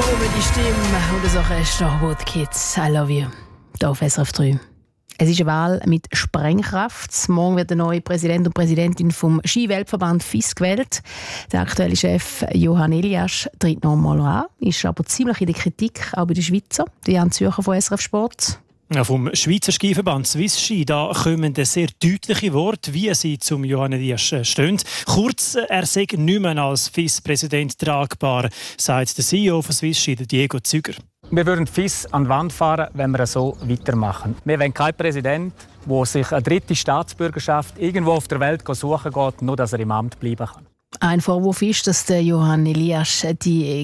Die Stimme und das Orchester Wood Kids, I love you. Hier auf SRF 3. Es ist eine Wahl mit Sprengkraft. Morgen wird der neue Präsident und Präsidentin vom Ski-Weltverband FIS gewählt. Der aktuelle Chef Johann Eliasch tritt noch einmal an, ist aber ziemlich in der Kritik, auch bei den Schweizer. Jan Zürcher von SRF Sport. Ja, vom Schweizer Skiverband Swiss Ski da kommen sehr deutliche Worte, wie sie zum Johann Eliasch stehen. Kurz, er sei nicht mehr als FIS-Präsident tragbar, sagt der CEO von Swiss Ski, Diego Züger. Wir würden FIS an die Wand fahren, wenn wir so weitermachen. Wir wollen keinen Präsident, der sich eine dritte Staatsbürgerschaft irgendwo auf der Welt suchen geht, nur dass er im Amt bleiben kann. Ein Vorwurf ist, dass der Johann Eliasch die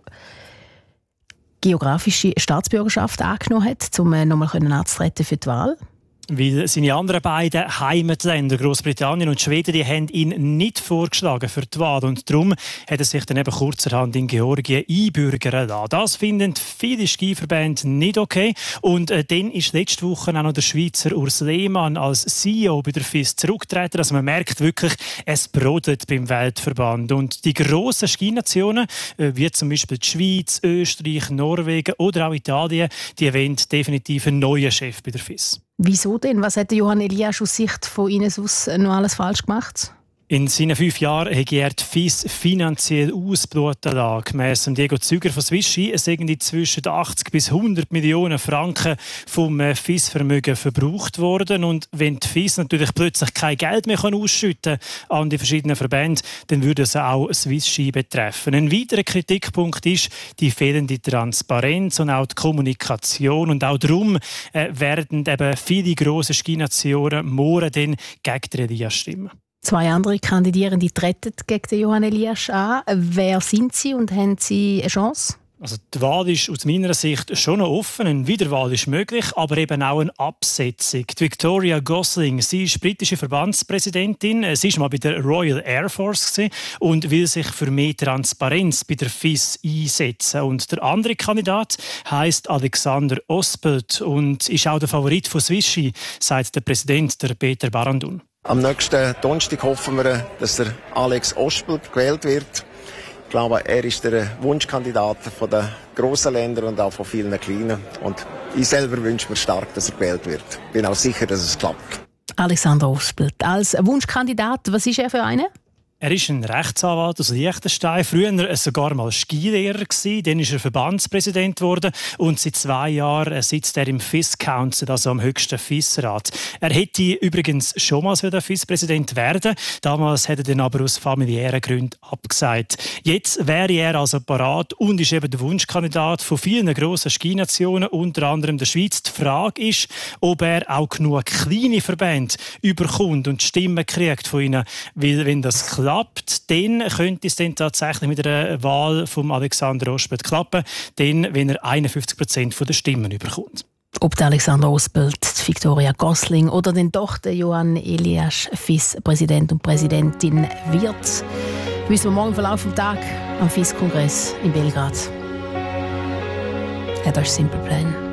geografische Staatsbürgerschaft angenommen hat, um nochmal anzutreten für die Wahl. Weil seine anderen beiden Heimatländer, Großbritannien und Schweden, die haben ihn nicht vorgeschlagen für die Wahl. Und darum hat er sich dann eben kurzerhand in Georgien einbürgern lassen. Das finden viele Skiverbände nicht okay. Und dann ist letzte Woche auch noch der Schweizer Urs Lehmann als CEO bei der FIS zurückgetreten. Also man merkt wirklich, es brodelt beim Weltverband. Und die grossen Skinationen, wie zum Beispiel die Schweiz, Österreich, Norwegen oder auch Italien, die wollen definitiv einen neuen Chef bei der FIS. Wieso denn? Was hat Johann Eliasch aus Sicht von Ihnen aus noch alles falsch gemacht? In seinen 5 Jahren hat er die FIS finanziell ausbluten lassen. Gemäss Diego Züger von Swiss Ski sind zwischen 80 bis 100 Millionen Franken vom FIS-Vermögen verbraucht worden. Und wenn die FIS natürlich plötzlich kein Geld mehr ausschütten kann an die verschiedenen Verbände, dann würde es auch Swiss Ski betreffen. Ein weiterer Kritikpunkt ist die fehlende Transparenz und auch die Kommunikation. Und auch darum werden eben viele grosse Skinationen morgen dann gegen die Eliasch stimmen. 2 andere Kandidierende treten gegen den Johann Eliasch an. Wer sind sie und haben sie eine Chance? Also die Wahl ist aus meiner Sicht schon noch offen. Eine Wiederwahl ist möglich, aber eben auch eine Absetzung. Die Victoria Gosling, sie ist britische Verbandspräsidentin. Sie war mal bei der Royal Air Force und will sich für mehr Transparenz bei der FIS einsetzen. Und der andere Kandidat heisst Alexander Ospelt und ist auch der Favorit von Swiss Ski, sagt der Präsident, der Peter Barandun. Am nächsten Donnerstag hoffen wir, dass der Alex Ospelt gewählt wird. Ich glaube, er ist der Wunschkandidat von den grossen Ländern und auch von vielen kleinen. Und ich selber wünsche mir stark, dass er gewählt wird. Ich bin auch sicher, dass es klappt. Alexander Ospelt als Wunschkandidat, was ist er für einen? Er ist ein Rechtsanwalt aus Liechtenstein, früher sogar mal Skilehrer gewesen, dann ist er Verbandspräsident geworden und seit 2 Jahren sitzt er im FIS Council, also am höchsten FIS-Rat. Er hätte übrigens schon mal FIS-Präsident werden. Damals hat er dann aber aus familiären Gründen abgesagt. Jetzt wäre er also parat und ist eben der Wunschkandidat von vielen grossen Skinationen, unter anderem der Schweiz. Die Frage ist, ob er auch genug kleine Verbände überkommt und Stimmen kriegt von ihnen, weil wenn das klappt, dann könnte es dann tatsächlich mit der Wahl von Alexander Ospelt klappen, dann, wenn er 51% der Stimmen überkommt. Ob der Alexander Ospelt, die Victoria Gosling oder dann doch der Johann Eliasch FIS-Präsident und Präsidentin wird, wissen wir morgen im Verlauf des Tages am FIS-Kongress in Belgrad. Das ist Simple Plan.